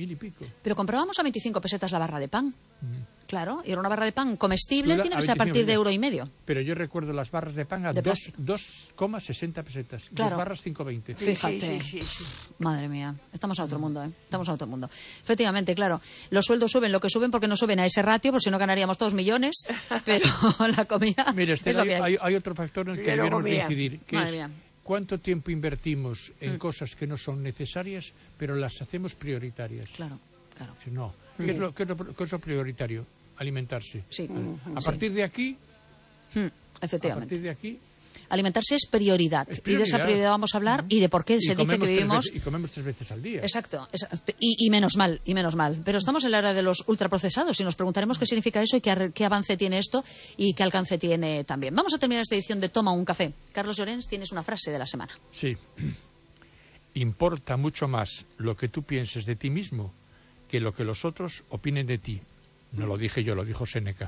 1000 y pico. Pero comprábamos a 25 pesetas la barra de pan. Claro, y era una barra de pan comestible, tiene que ser a partir de €1,50. Pero yo recuerdo las barras de pan a 2,60 pesetas. Claro. 2 barras 5,20. Fíjate. Sí. Madre mía, estamos a otro mundo, ¿eh? Estamos a otro mundo. Efectivamente, claro, los sueldos suben lo que suben porque no suben a ese ratio, por si no ganaríamos todos millones, pero la comida... Mira, es lo que hay otro factor en el que debemos de incidir, que Madre es mía. cuánto tiempo invertimos en cosas que no son necesarias, pero las hacemos prioritarias. Claro, claro. Si no, ¿qué es lo prioritario? Alimentarse. Sí. A partir de aquí... Efectivamente. A partir de aquí... Alimentarse es prioridad. Y de esa prioridad vamos a hablar y de por qué se dice que vivimos... Y comemos 3 veces al día. Exacto. Y menos mal. Pero estamos en la era de los ultraprocesados y nos preguntaremos qué significa eso y qué avance tiene esto y qué alcance tiene también. Vamos a terminar esta edición de Toma un café. Carlos Llorens, tienes una frase de la semana. Sí. Importa mucho más lo que tú pienses de ti mismo que lo que los otros opinen de ti. No lo dije yo, lo dijo Séneca.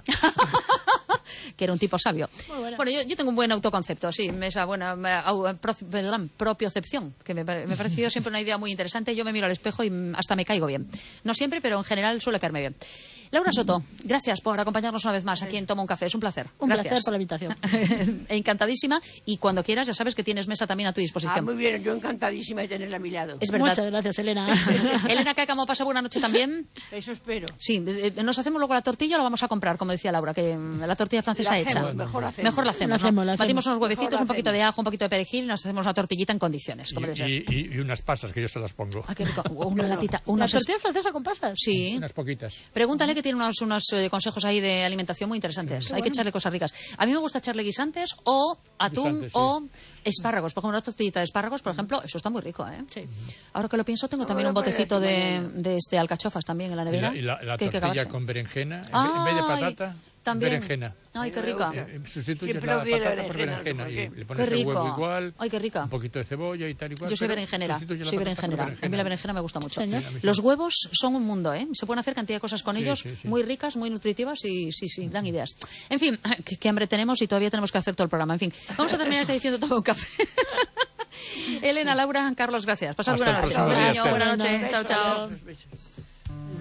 Que era un tipo sabio. Bueno, yo tengo un buen autoconcepto, sí, esa buena propiocepción, que me ha parecido siempre una idea muy interesante. Yo me miro al espejo y hasta me caigo bien. No siempre, pero en general suele caerme bien. Laura Soto, gracias por acompañarnos una vez más aquí en Toma un Café. Es un placer. Un gracias. placer por la invitación. Encantadísima. Y cuando quieras, ya sabes que tienes mesa también a tu disposición. Muy bien, yo encantadísima de tenerla a mi lado. Es verdad. Muchas gracias, Elena. Elena Cácamo, pasa buena noche también. Eso espero. Sí, nos hacemos luego la tortilla o la vamos a comprar, como decía Laura, que la tortilla francesa hecha. Mejor la hacemos. ¿no? Batimos unos huevecitos, un poquito de ajo, un poquito de perejil y nos hacemos una tortillita en condiciones. Como y unas pasas que yo se las pongo. Ah, qué rico. Una latita. ¿La tortilla francesa con pasas? Sí. Unas poquitas. Pregúntale que tiene unos consejos ahí de alimentación muy interesantes. Hay que echarle cosas ricas. A mí me gusta echarle guisantes o atún o espárragos. Por ejemplo, una tortillita de espárragos, por ejemplo, eso está muy rico, ¿eh? Sí. Ahora que lo pienso, tengo también un botecito de alcachofas también en la nevera. Y la tortilla con berenjena, en vez de patata, también. Berenjena. Ay, qué rica. Sustituyes la patata por berenjena y le pones el huevo igual. Ay, qué rica. Un poquito de cebolla y tal y cual. Yo soy berenjenera. Soy berenjenera. A mí la berenjena me gusta mucho. Sí, ¿no? Los huevos son un mundo, ¿eh? Se pueden hacer cantidad de cosas con ellos, sí. muy ricas, muy nutritivas y sí, dan ideas. En fin, qué hambre tenemos y todavía tenemos que hacer todo el programa. En fin, vamos a terminar esta edición de Todo un Café. Elena, Laura, Carlos, gracias. Pasad buena noche. Buenas noche. Chao, chao. Besos.